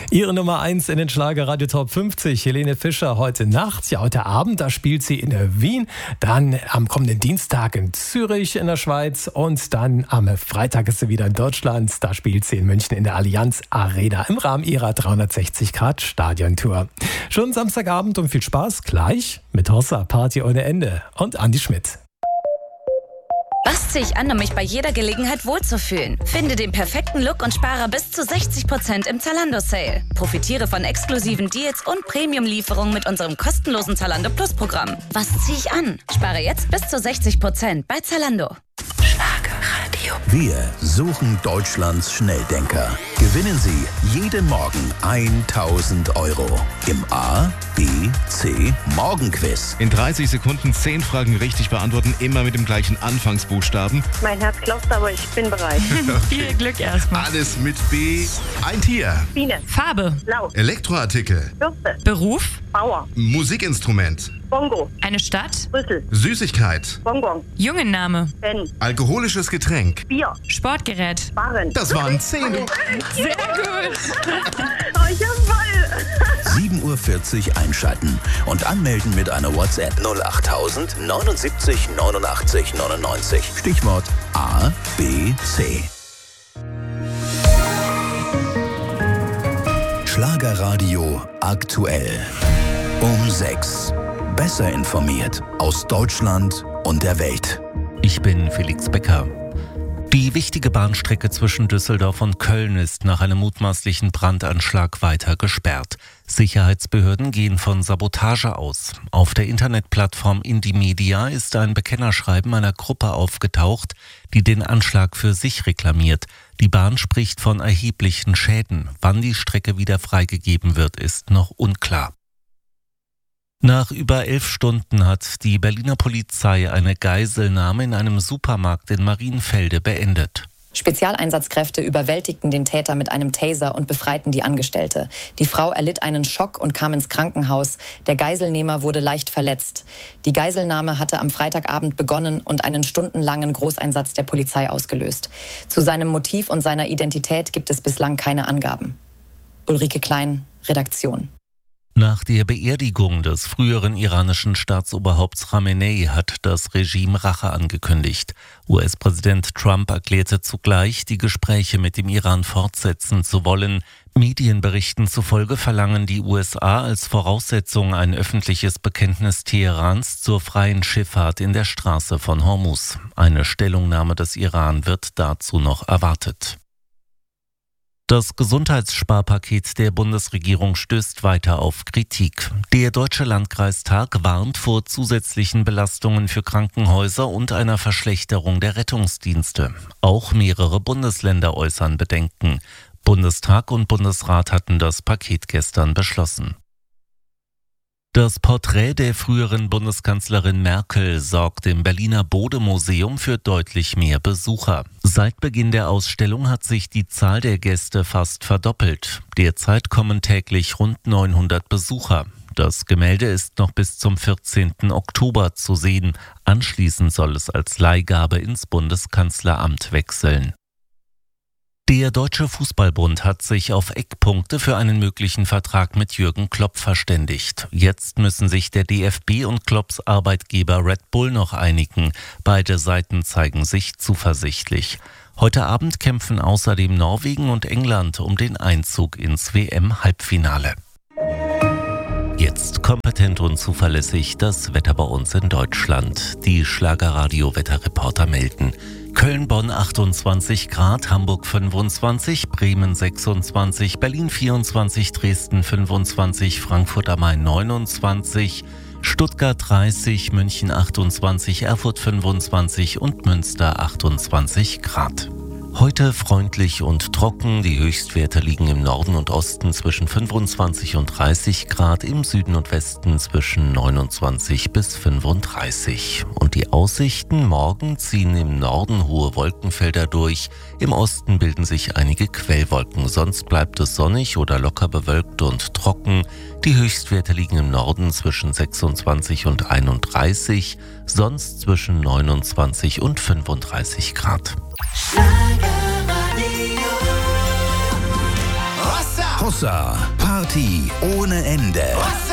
Ihre Nummer 1 in den Schlager-Radio Top 50, Helene Fischer, heute Nacht. Ja, heute Abend, da spielt sie in Wien. Dann am kommenden Dienstag in Zürich in der Schweiz. Und dann am Freitag ist sie wieder in Deutschland. Da spielt sie in München in der Allianz Arena im Rahmen ihrer 360-Grad-Stadiontour. Schon Samstagabend und viel Spaß gleich mit Hossa, Party ohne Ende und Andi Schmidt. Was ziehe ich an, um mich bei jeder Gelegenheit wohlzufühlen? Finde den perfekten Look und spare bis zu 60% im Zalando-Sale. Profitiere von exklusiven Deals und Premium-Lieferungen mit unserem kostenlosen Zalando Plus-Programm. Was ziehe ich an? Spare jetzt bis zu 60% bei Zalando. Schlagerradio. Wir suchen Deutschlands Schnelldenker. Gewinnen Sie jeden Morgen 1.000 Euro im A, B, C Morgenquiz. In 30 Sekunden 10 Fragen richtig beantworten, immer mit dem gleichen Anfangsbuchstaben. Mein Herz klopft, aber ich bin bereit. Viel Glück erstmal. Alles mit B. Ein Tier. Biene. Farbe. Laut. Elektroartikel. Bürste. Beruf. Bauer. Musikinstrument. Bongo. Eine Stadt. Brüssel. Süßigkeit. Bonbon. Jungename. Ben. Alkoholisches Getränk. Bier. Sportgerät. Barren. Das waren 10. Sehr gut. Oh, ich hab Ball. 7.40 Uhr einschalten und anmelden mit einer WhatsApp 08000 79 89 99. Stichwort A, B, C. Schlagerradio aktuell. Um 6. Besser informiert aus Deutschland und der Welt. Ich bin Felix Becker. Die wichtige Bahnstrecke zwischen Düsseldorf und Köln ist nach einem mutmaßlichen Brandanschlag weiter gesperrt. Sicherheitsbehörden gehen von Sabotage aus. Auf der Internetplattform Indymedia ist ein Bekennerschreiben einer Gruppe aufgetaucht, die den Anschlag für sich reklamiert. Die Bahn spricht von erheblichen Schäden. Wann die Strecke wieder freigegeben wird, ist noch unklar. Nach über 11 Stunden hat die Berliner Polizei eine Geiselnahme in einem Supermarkt in Marienfelde beendet. Spezialeinsatzkräfte überwältigten den Täter mit einem Taser und befreiten die Angestellte. Die Frau erlitt einen Schock und kam ins Krankenhaus. Der Geiselnehmer wurde leicht verletzt. Die Geiselnahme hatte am Freitagabend begonnen und einen stundenlangen Großeinsatz der Polizei ausgelöst. Zu seinem Motiv und seiner Identität gibt es bislang keine Angaben. Ulrike Klein, Redaktion. Nach der Beerdigung des früheren iranischen Staatsoberhaupts Khamenei hat das Regime Rache angekündigt. US-Präsident Trump erklärte zugleich, die Gespräche mit dem Iran fortsetzen zu wollen. Medienberichten zufolge verlangen die USA als Voraussetzung ein öffentliches Bekenntnis Teherans zur freien Schifffahrt in der Straße von Hormuz. Eine Stellungnahme des Iran wird dazu noch erwartet. Das Gesundheitssparpaket der Bundesregierung stößt weiter auf Kritik. Der Deutsche Landkreistag warnt vor zusätzlichen Belastungen für Krankenhäuser und einer Verschlechterung der Rettungsdienste. Auch mehrere Bundesländer äußern Bedenken. Bundestag und Bundesrat hatten das Paket gestern beschlossen. Das Porträt der früheren Bundeskanzlerin Merkel sorgt im Berliner Bode-Museum für deutlich mehr Besucher. Seit Beginn der Ausstellung hat sich die Zahl der Gäste fast verdoppelt. Derzeit kommen täglich rund 900 Besucher. Das Gemälde ist noch bis zum 14. Oktober zu sehen. Anschließend soll es als Leihgabe ins Bundeskanzleramt wechseln. Der Deutsche Fußballbund hat sich auf Eckpunkte für einen möglichen Vertrag mit Jürgen Klopp verständigt. Jetzt müssen sich der DFB und Klopps Arbeitgeber Red Bull noch einigen. Beide Seiten zeigen sich zuversichtlich. Heute Abend kämpfen außerdem Norwegen und England um den Einzug ins WM-Halbfinale. Jetzt kompetent und zuverlässig das Wetter bei uns in Deutschland. Die Schlagerradio-Wetterreporter melden. Köln-Bonn 28 Grad, Hamburg 25, Bremen 26, Berlin 24, Dresden 25, Frankfurt am Main 29, Stuttgart 30, München 28, Erfurt 25 und Münster 28 Grad. Heute freundlich und trocken, die Höchstwerte liegen im Norden und Osten zwischen 25 und 30 Grad, im Süden und Westen zwischen 29 bis 35. Und die Aussichten: Morgen ziehen im Norden hohe Wolkenfelder durch, im Osten bilden sich einige Quellwolken, sonst bleibt es sonnig oder locker bewölkt und trocken. Die Höchstwerte liegen im Norden zwischen 26 und 31, sonst zwischen 29 und 35 Grad. Hossa, Party ohne Ende.